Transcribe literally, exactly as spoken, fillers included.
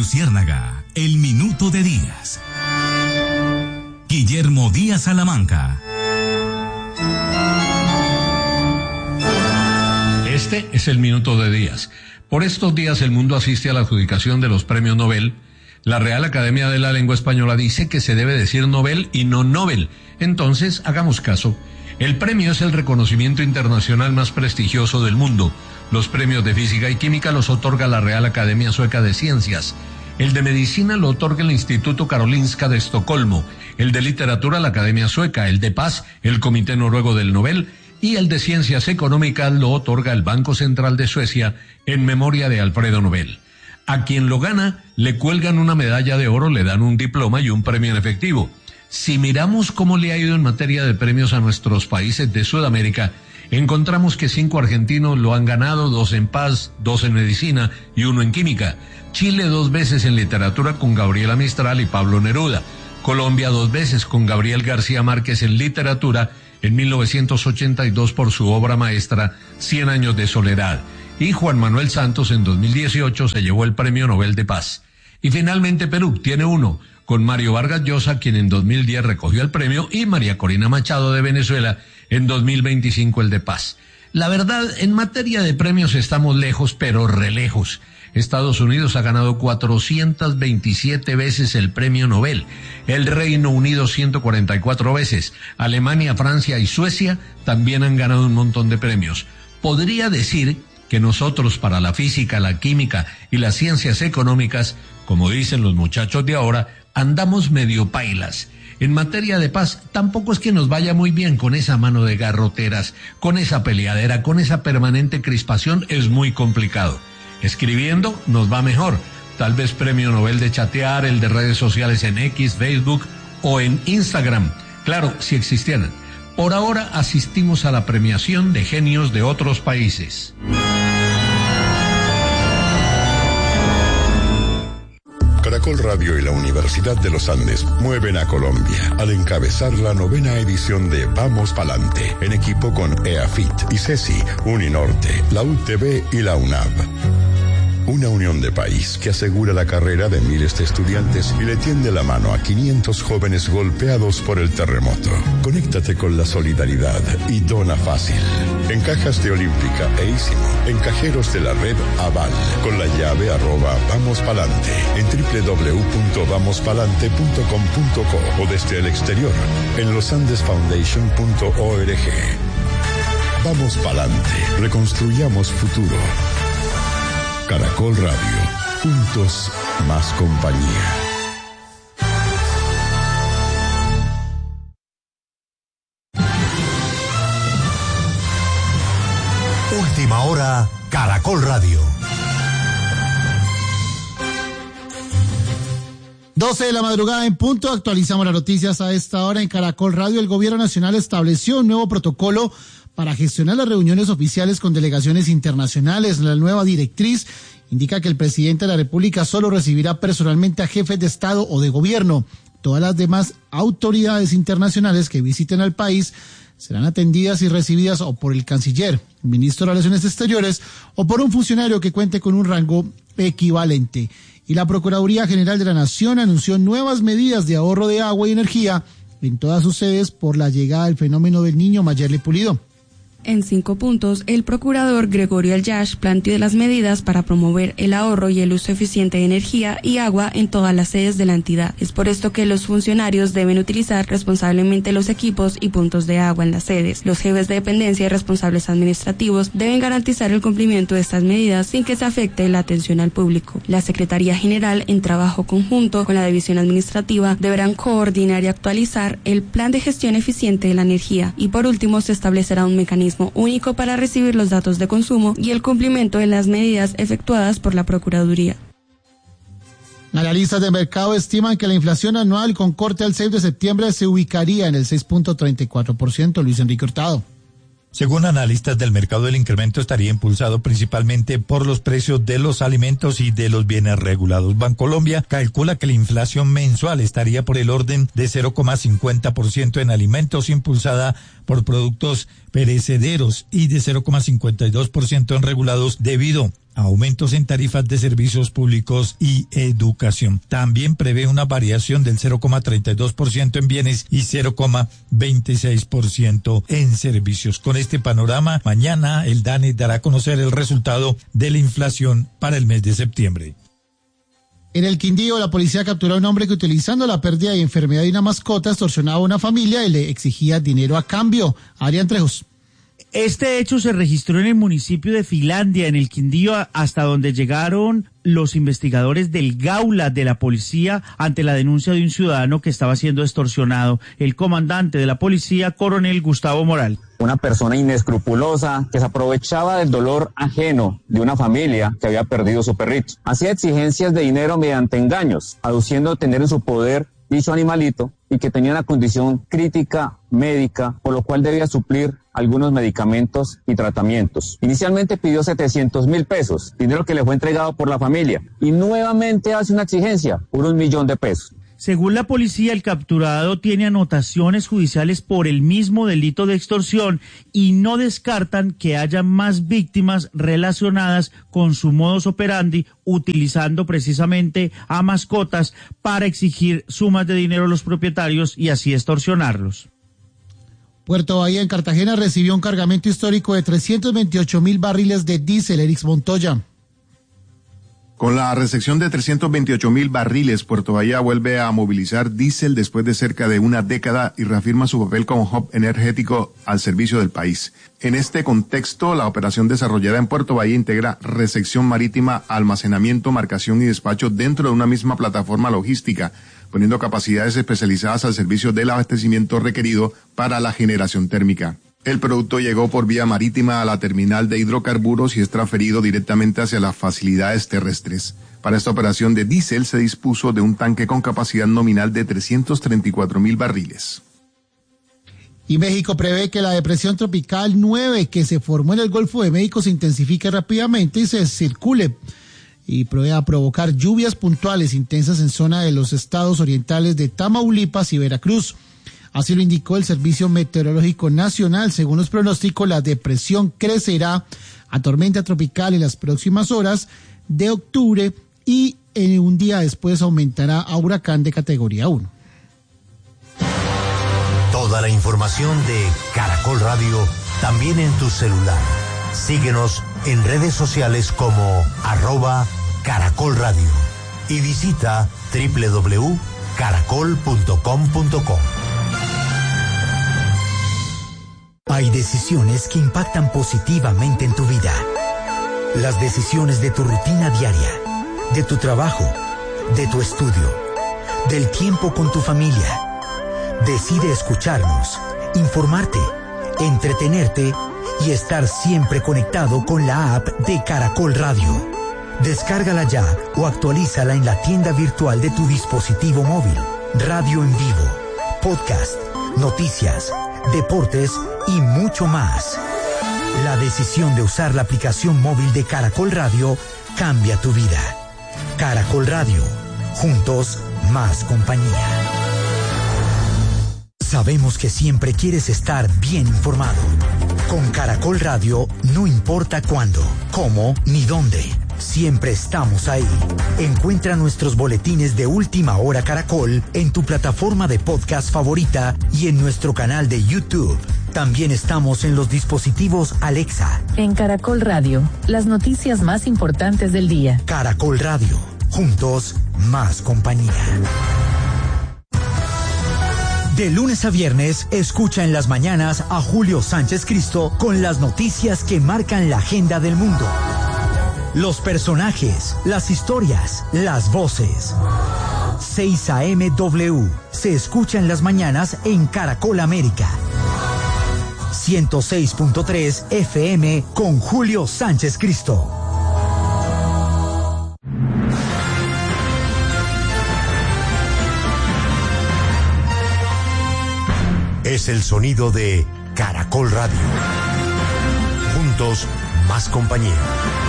Luciérnaga, el minuto de Díaz. Guillermo Díaz Salamanca. Este es el minuto de Díaz. Por estos días el mundo asiste a la adjudicación de los premios Nobel. La Real Academia de la Lengua Española dice que se debe decir Nobel y no Nobel. Entonces, hagamos caso. El premio es el reconocimiento internacional más prestigioso del mundo. Los premios de Física y Química los otorga la Real Academia Sueca de Ciencias. El de Medicina lo otorga el Instituto Karolinska de Estocolmo. El de Literatura, la Academia Sueca. El de Paz, el Comité Noruego del Nobel. Y el de Ciencias Económicas lo otorga el Banco Central de Suecia en memoria de Alfredo Nobel. A quien lo gana, le cuelgan una medalla de oro, le dan un diploma y un premio en efectivo. Si miramos cómo le ha ido en materia de premios a nuestros países de Sudamérica, encontramos que cinco argentinos lo han ganado, dos en Paz, dos en Medicina y uno en Química. Chile dos veces en Literatura con Gabriela Mistral y Pablo Neruda. Colombia dos veces con Gabriel García Márquez en Literatura en mil novecientos ochenta y dos por su obra maestra Cien años de soledad. Y Juan Manuel Santos en dos mil dieciocho se llevó el Premio Nobel de Paz. Y finalmente Perú tiene uno, con Mario Vargas Llosa, quien en dos mil diez recogió el premio, y María Corina Machado de Venezuela en dos mil veinticinco el de Paz. La verdad, en materia de premios estamos lejos, pero re lejos. Estados Unidos ha ganado cuatrocientas veintisiete veces el Premio Nobel, el Reino Unido ciento cuarenta y cuatro veces, Alemania, Francia y Suecia también han ganado un montón de premios. Podría decir que nosotros para la física, la química y las ciencias económicas, como dicen los muchachos de ahora, andamos medio pailas. En materia de paz, tampoco es que nos vaya muy bien con esa mano de garroteras, con esa peleadera, con esa permanente crispación, es muy complicado. Escribiendo nos va mejor, tal vez Premio Nobel de chatear, el de redes sociales en X, Facebook o en Instagram, claro, si existieran. Por ahora asistimos a la premiación de genios de otros países. Caracol Radio y la Universidad de los Andes mueven a Colombia al encabezar la novena edición de Vamos Palante, en equipo con EAFIT, ICESI, Uninorte, la U T V y la UNAV. Una unión de país que asegura la carrera de miles de estudiantes y le tiende la mano a quinientos jóvenes golpeados por el terremoto. Conéctate con la solidaridad y dona fácil. En cajas de Olímpica e Ísimo, en cajeros de la red Aval, con la llave arroba Vamos Palante, en doble u doble u doble u punto vamos palante punto com punto co o desde el exterior, en losandes foundation punto org. Vamos Palante, reconstruyamos futuro. Caracol Radio, juntos más compañía. Última hora, Caracol Radio. doce de la madrugada en punto, actualizamos las noticias a esta hora en Caracol Radio. El Gobierno Nacional estableció un nuevo protocolo para gestionar las reuniones oficiales con delegaciones internacionales. La nueva directriz indica que el presidente de la República solo recibirá personalmente a jefes de Estado o de Gobierno. Todas las demás autoridades internacionales que visiten al país serán atendidas y recibidas o por el canciller, el ministro de Relaciones Exteriores o por un funcionario que cuente con un rango equivalente. Y la Procuraduría General de la Nación anunció nuevas medidas de ahorro de agua y energía en todas sus sedes por la llegada del fenómeno del Niño. Mayerly Pulido. En cinco puntos, el procurador Gregorio Alyash planteó las medidas para promover el ahorro y el uso eficiente de energía y agua en todas las sedes de la entidad. Es por esto que los funcionarios deben utilizar responsablemente los equipos y puntos de agua en las sedes. Los jefes de dependencia y responsables administrativos deben garantizar el cumplimiento de estas medidas sin que se afecte la atención al público. La Secretaría General, en trabajo conjunto con la División Administrativa, deberán coordinar y actualizar el plan de gestión eficiente de la energía. Y por último, se establecerá un mecanismo único para recibir los datos de consumo y el cumplimiento de las medidas efectuadas por la Procuraduría. Analistas de mercado estiman que la inflación anual con corte al seis de septiembre se ubicaría en el seis punto treinta y cuatro por ciento. Luis Enrique Hurtado. Según analistas del mercado, el incremento estaría impulsado principalmente por los precios de los alimentos y de los bienes regulados. Bancolombia calcula que la inflación mensual estaría por el orden de cero coma cincuenta por ciento en alimentos, impulsada por productos perecederos, y de cero coma cincuenta y dos por ciento en regulados, debido aumentos en tarifas de servicios públicos y educación. También prevé una variación del cero coma treinta y dos por ciento en bienes y cero coma veintiséis por ciento en servicios. Con este panorama, mañana el DANE dará a conocer el resultado de la inflación para el mes de septiembre. En el Quindío, la policía capturó a un hombre que, utilizando la pérdida y enfermedad de una mascota, extorsionaba a una familia y le exigía dinero a cambio. Adrián Trejos. Este hecho se registró en el municipio de Filandia, en el Quindío, hasta donde llegaron los investigadores del Gaula de la policía ante la denuncia de un ciudadano que estaba siendo extorsionado. El comandante de la policía, coronel Gustavo Moral. Una persona inescrupulosa que se aprovechaba del dolor ajeno de una familia que había perdido su perrito. Hacía exigencias de dinero mediante engaños, aduciendo tener en su poder dicho animalito y que tenía una condición crítica médica, por lo cual debía suplir algunos medicamentos y tratamientos. Inicialmente pidió setecientos mil pesos, dinero que le fue entregado por la familia, y nuevamente hace una exigencia por un millón de pesos. Según la policía, el capturado tiene anotaciones judiciales por el mismo delito de extorsión y no descartan que haya más víctimas relacionadas con su modus operandi, utilizando precisamente a mascotas para exigir sumas de dinero a los propietarios y así extorsionarlos. Puerto Bahía, en Cartagena, recibió un cargamento histórico de trescientos veintiocho mil barriles de diésel. Erix Montoya. Con la recepción de trescientos veintiocho mil barriles, Puerto Bahía vuelve a movilizar diésel después de cerca de una década y reafirma su papel como hub energético al servicio del país. En este contexto, la operación desarrollada en Puerto Bahía integra recepción marítima, almacenamiento, marcación y despacho dentro de una misma plataforma logística, poniendo capacidades especializadas al servicio del abastecimiento requerido para la generación térmica. El producto llegó por vía marítima a la terminal de hidrocarburos y es transferido directamente hacia las facilidades terrestres. Para esta operación de diésel se dispuso de un tanque con capacidad nominal de trescientos treinta y cuatro mil barriles. Y México prevé que la depresión tropical nueve que se formó en el Golfo de México se intensifique rápidamente y se circule y pueda provocar lluvias puntuales intensas en zona de los estados orientales de Tamaulipas y Veracruz. Así lo indicó el Servicio Meteorológico Nacional. Según los pronósticos, la depresión crecerá a tormenta tropical en las próximas horas de octubre y en un día después aumentará a huracán de categoría uno. Toda la información de Caracol Radio también en tu celular. Síguenos en redes sociales como arroba Caracol Radio y visita doble u doble u doble u punto caracol punto com punto co. Hay decisiones que impactan positivamente en tu vida. Las decisiones de tu rutina diaria, de tu trabajo, de tu estudio, del tiempo con tu familia. Decide escucharnos, informarte, entretenerte y estar siempre conectado con la app de Caracol Radio. Descárgala ya o actualízala en la tienda virtual de tu dispositivo móvil. Radio en vivo, podcast, noticias, deportes y mucho más. La decisión de usar la aplicación móvil de Caracol Radio cambia tu vida. Caracol Radio, juntos más compañía. Sabemos que siempre quieres estar bien informado. Con Caracol Radio no importa cuándo, cómo ni dónde. Siempre estamos ahí. Encuentra nuestros boletines de Última Hora Caracol en tu plataforma de podcast favorita y en nuestro canal de YouTube. También estamos en los dispositivos Alexa. En Caracol Radio, las noticias más importantes del día. Caracol Radio, juntos más compañía. De lunes a viernes, escucha en las mañanas a Julio Sánchez Cristo con las noticias que marcan la agenda del mundo. Los personajes, las historias, las voces. seis a eme W se escucha en las mañanas en Caracol América. ciento seis punto tres F M con Julio Sánchez Cristo. Es el sonido de Caracol Radio. Juntos, más compañía.